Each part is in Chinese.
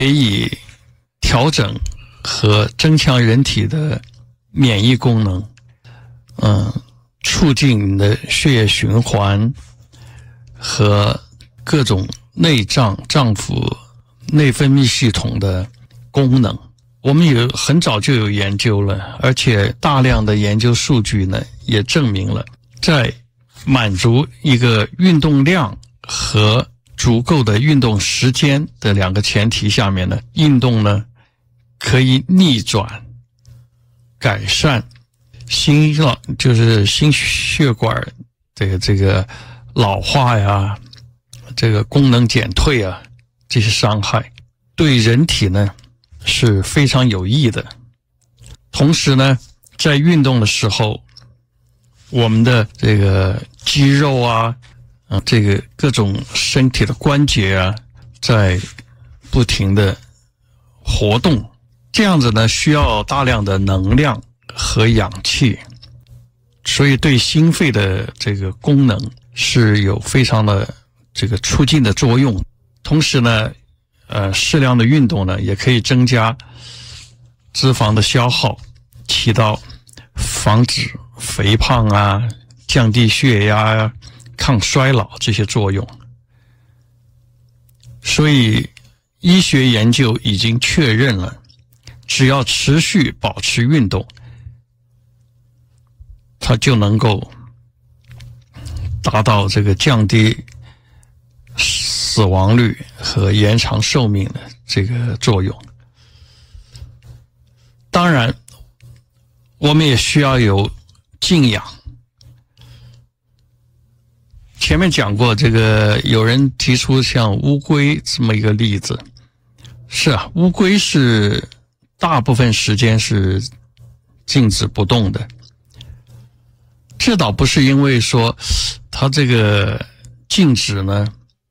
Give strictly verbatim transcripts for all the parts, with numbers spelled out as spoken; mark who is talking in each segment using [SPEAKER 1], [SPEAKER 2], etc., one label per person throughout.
[SPEAKER 1] 可以调整和增强人体的免疫功能，嗯，促进你的血液循环和各种内脏、脏腑、内分泌系统的功能。我们有很早就有研究了，而且大量的研究数据呢也证明了，在满足一个运动量和足够的运动时间的两个前提下面呢，运动呢可以逆转改善心老就是心血管这个这个老化呀，这个功能减退啊，这些伤害对人体呢是非常有益的。同时呢，在运动的时候，我们的这个肌肉啊，嗯，这个各种身体的关节啊，在不停的活动，这样子呢需要大量的能量和氧气，所以对心肺的这个功能是有非常的这个促进的作用。同时呢，呃，适量的运动呢，也可以增加脂肪的消耗，起到防止肥胖啊、降低血压啊、抗衰老这些作用。所以，医学研究已经确认了，只要持续保持运动，它就能够达到这个降低死亡率和延长寿命的这个作用。当然，我们也需要有静养。前面讲过，这个有人提出像乌龟这么一个例子，是啊，乌龟是大部分时间是静止不动的。这倒不是因为说它这个静止呢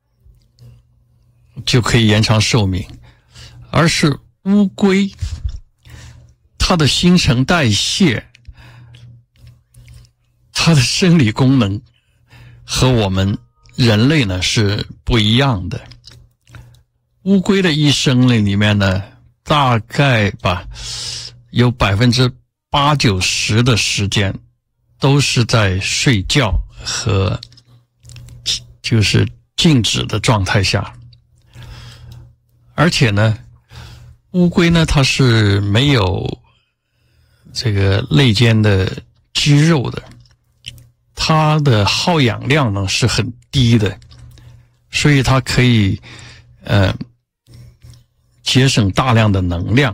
[SPEAKER 1] 就可以延长寿命，而是乌龟它的新陈代谢，它的生理功能和我们人类呢是不一样的。乌龟的一生里面呢，大概吧有百分之八九十的时间都是在睡觉和就是静止的状态下。而且呢，乌龟呢它是没有这个肋间的肌肉的，它的耗氧量呢是很低的，所以它可以呃节省大量的能量。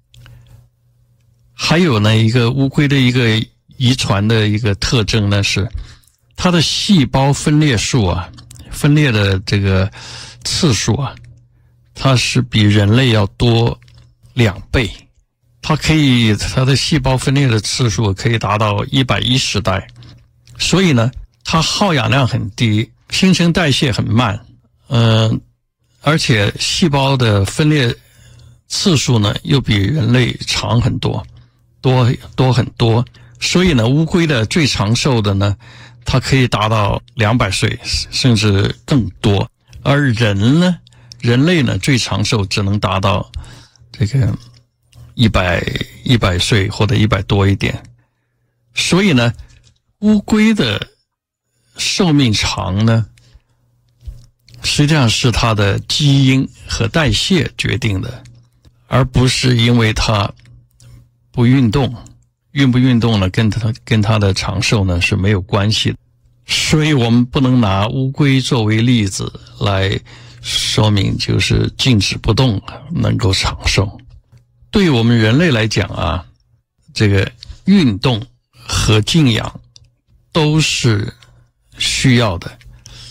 [SPEAKER 1] 还有呢，一个乌龟的一个遗传的一个特征呢是，它的细胞分裂数啊，分裂的这个次数啊，它是比人类要多两倍。它可以，它的细胞分裂的次数可以达到一百一十代，所以呢，它耗氧量很低，新陈代谢很慢，嗯、呃，而且细胞的分裂次数呢又比人类长很多，多多很多。所以呢，乌龟的最长寿的呢，它可以达到两百岁，甚至更多。而人呢，人类呢最长寿只能达到这个一百一百岁或者一百多一点。所以呢，乌龟的寿命长呢，实际上是它的基因和代谢决定的，而不是因为它不运动。运不运动呢，跟它跟它的长寿呢是没有关系的。所以我们不能拿乌龟作为例子来说明就是静止不动能够长寿。对于我们人类来讲啊，这个运动和静养都是需要的。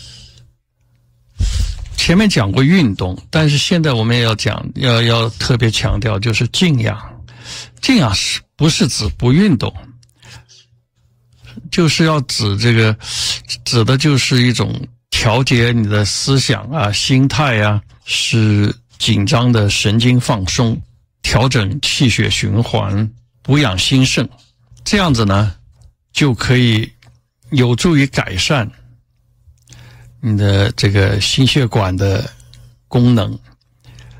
[SPEAKER 1] 前面讲过运动，但是现在我们也要讲，要要特别强调就是静养。静养是不是指不运动？就是要指这个，指的就是一种调节你的思想啊、心态啊，使紧张的神经放松，调整气血循环，补养心肾，这样子呢，就可以有助于改善你的这个心血管的功能，